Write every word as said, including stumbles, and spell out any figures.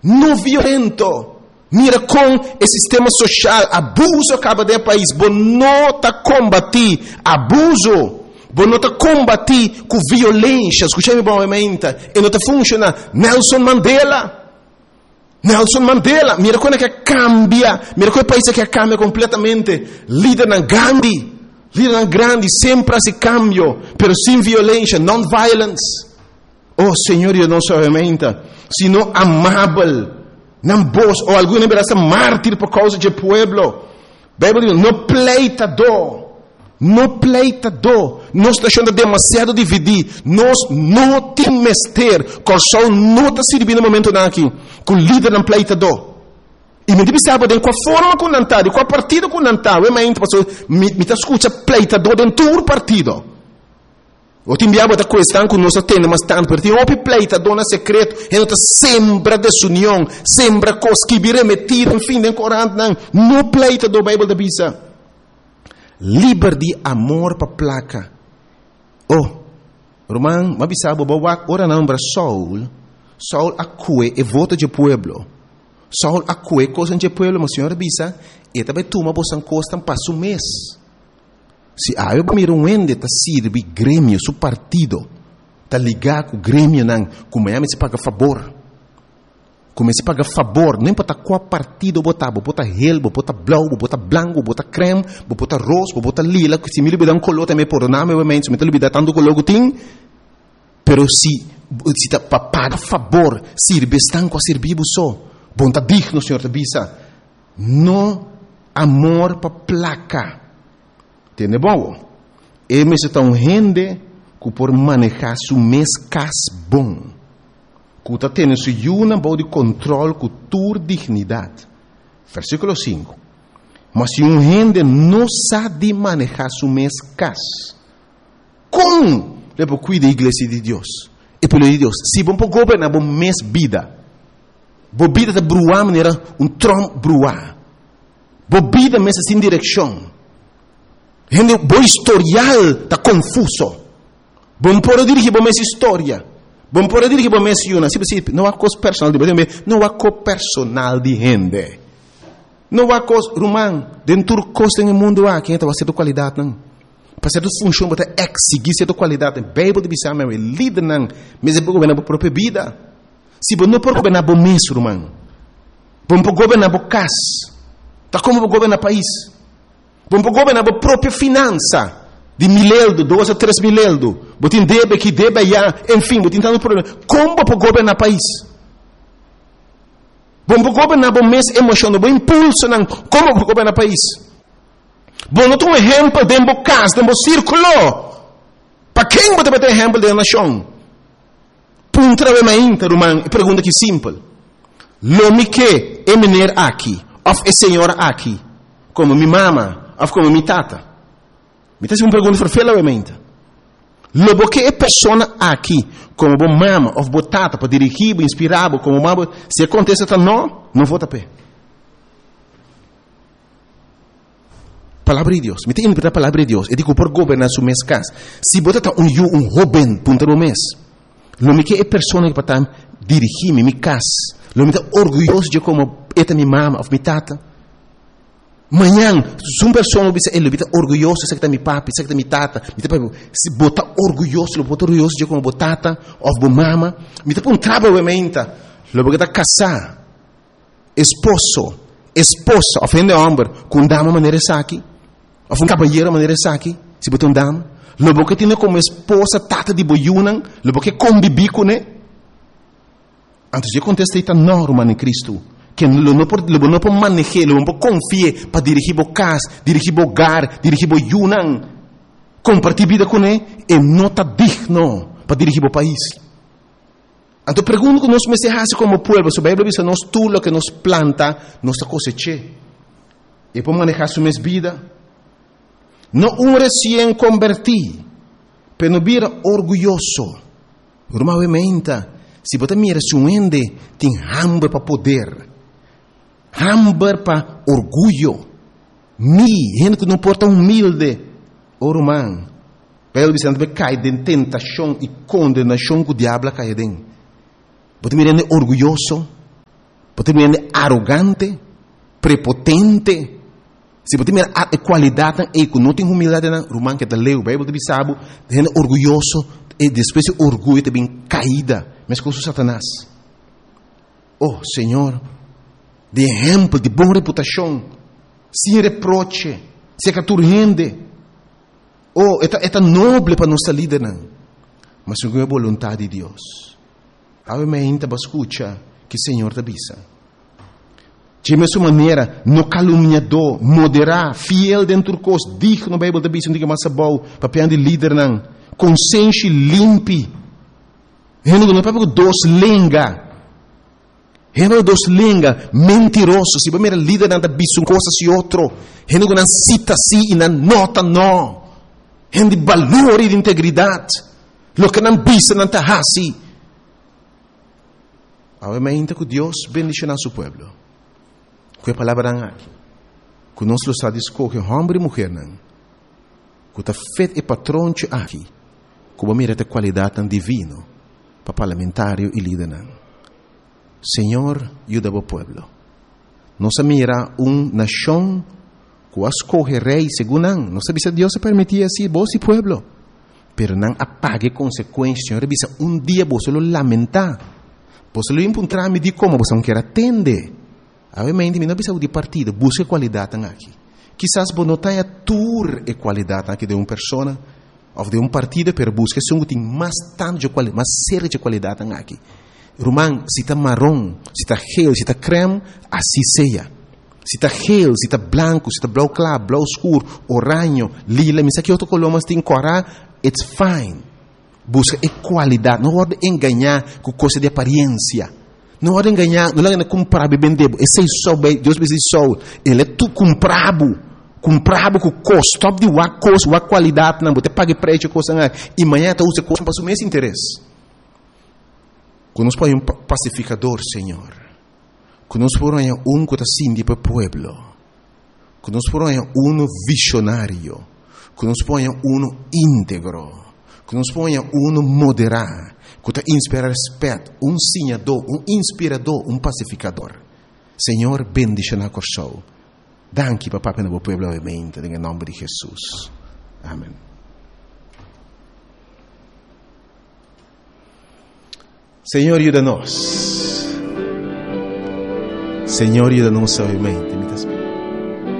não violento. Mira com o sistema social, abuso acaba de país, bo não tá combatir abuso, bo não tá combatir com violência, escutei-me bem, e não tá funcionando. Nelson Mandela, Nelson Mandela, mira como é que cambia, mira como é país que cambia completamente. Líder na Gandhi, líder na Gandhi, sempre esse cambio, pero sem violência, non-violence. Oh Senhor, eu não sou realmente, sino amável. Não vos, ou alguém verá mártir por causa do pueblo. Bíblia diz, não pleitador, não pleitador. Nós estamos achando demasiado dividir. Nós não temos mestre, com o sol não está servindo no momento aqui, com o líder não pleitador. E me diz, sabe, de qual forma com nantar, de qual partido com nantar, eu me me escuta pleitador dentro do partido. O timbiabo da questão que nós temos tanto, porque o pleita dona secreto, e nós sembra desunião, sembra coisas que virem metidas, enfim, em Corão, não, não pleita do Bíblia da Bisa. Liberdade, amor para placa. Oh, Roman, mas bisabo, bawak, ora não, para Saul, Saul acue e vota de pueblo. Saul acue coisa de pueblo, mas senhora Bisa, e também toma bosan costa para um mês. Se a eu miro um ende tá sirve grêmio, su partido, tá ligado com o grêmio não, como é se paga favor, como se paga favor, não importa qual partido botar, botar relbo, botar blau, botar branco, botar creme, botar rosa, botar lila, que se me libera um color também por nome, obviamente, se me libera tanto color que tem, pero se se tá para pagar favor, sirve estão com a servir só, bom tá digno, senhor tá bisa, no amor para placa. Entende bom? Eles estão rende que por manejar su mês cas bom. Que está tendo su yuna bom de controle com tua dignidade. Versículo cinco. Mas se um rende não sabe manejar su mês cas, como ele cuida da igreja de Deus? E pelo de Deus, se bom para governar bom mês vida, bom vida de bruar maneira um trom bruar, bom vida mês sem direção. Gente, bom historial está confuso. Bom por dirigir bom essa história. Bom por dirigir bom essa uma. Não há coisa personal de gente. Não há coisa personal de gente. Não há coisa romano. Dentro do coisa no mundo há quem está fazendo qualidade não. Para ser função para exigir certa qualidade. Bíblia de bisama é líder não. Mas é para governar a própria vida. Se bom não por governar bom mês romano. Bom por governar bom casa. Tá como para governar país. Bom para governar a própria finança de mileldo, dois a três mileldo. Botin debe que debe já, enfim, botin tanto problema. Como para governar o país? Bom para governar o mês emocional, bom impulso, não. Como para governar o país? Bom, não tem um exemplo de um caso, de um círculo. Para quem você vai ter exemplo de nação? Puntualmente, irmão, pergunta que simples. Lo me que é menino aqui, of é senhora aqui, como minha mama. Of como mi tata. Mi tata é uma pergunta ferfelamente. Lobo que é pessoa aqui, como bo mama, of bo tata, para dirigir, inspirar, como mama, se acontece tá não, não vou tapar. Palavra de Deus. Me tem que a palavra de Deus. Eu digo por governar su mês casa. Se bota tá um eu um jovem punta no mês. Lobo que é pessoa que para dirigir mi casa. Lobo me tá orgulhoso de como esta minha mama, of mi tata. Manhã, se uma pessoa ele está orgulhoso, sei que está meu papi, sei que está minha tata, se botar orgulhoso, botar orgulhoso de como botata, ou bo mama, me está um trabalho obviamente, logo que está casar, esposo, esposa, ofende homem, com dama maneira aqui, ou um cavalheiro maneira aqui, se botar um dama, logo que tem como esposa tata de boiunan, logo que convive com ele, antes de acontecer está normal em Cristo. Que não não pode não pode manejar, não pode confiar para dirigir o casa, dirigir o hogar, dirigir o yunan, compartilhar vida com ele, e não está digno para dirigir o país. Então pergunto que nós me se como povo, se a Bíblia diz nós tudo que nos planta, nós cosecha. E para manejar sua vida, não um recém convertido, mas não vira orgulhoso. Normalmente, se você mira se um ende tem hambre para poder, hambre para orgulho, mi, gente que não porta humilde, o romano, pelo Vicente vai cair de tentação e condenação que o diabo cai dentro. Você me rende orgulhoso, Pode ser arrogante, prepotente. Se pode ter a qualidade e que não tem humildade na romano que está leu, Bíblia de sabe, é orgulhoso e depois o orgulho também caída, mas com o Satanás. Oh, Senhor, de exemplo, de boa reputação, sem reproche, sem caturrende. Oh, é tão nobre para nossa líder, mas segundo a vontade de Deus. Obviamente, para escutar que o Senhor te avisa. De mesma maneira, no caluniador, moderar, fiel dentro do curso, digno no Bíblia da Bíblia, não diga mais bom, papel de líder, não. Consciência limpe. Reno não é para dois lenga. Reno dois lenga, mentiroso. Se primeiro líder não da Bíblia, um coisa se outro. Reno não cita si e não nota não. Reno de valor e de integridade. Lo que não bisa não tá assim. Obviamente que Deus bendice nosso povo. Que a palavra aqui, que nós está escolher homem e mulher, que está feito e patrão aqui, que mira a qualidade divina para parlamentário e líder. Senhor, ajuda o povo. Nós mira uma nação que escolhe rei segundo não sabe se Deus se permitia assim, vos e povo, pero não apague consequências. Senhor, um dia você lo lamentar, você lo encontrar me de como você não quer atender. Obviamente, não precisa de partido, busca qualidade aqui. Quizás você não tenha tour e qualidade aqui de uma pessoa ou de um partido, mas busca se tem mais tanto de qualidade, mais séria de qualidade aqui. Romano, se está marrom, se está gel, se está creme, assim seja. Se está gel, se está branco, se está blau claro, blau escuro, oranho, lila, mas aqui outro color, mas tem corar, it's fine. Busca e qualidade, não pode enganar com coisa de aparência. Não pode enganar, não é comprar e vender. Esse é só, Deus me diz só. Ele é tu comprado. Comprado com custo. Top de uma coisa, uma qualidade. Não, você paga preço, coisa. E amanhã você usa coisa para o mesmo interesse. Que nós põe um pacificador, Senhor. Que nós põe um que está assim para o povo. Que nós põe um visionário. Que nós põe um íntegro. Que nos ponha um moderar, que te inspira respeito, um sinhador, um inspirador, um pacificador. Senhor, bendice na coração. Danke, papá, para o povo, obviamente, em nome de Jesus. Amém. Senhor, ajuda-nos. Senhor, ajuda-nos, obviamente.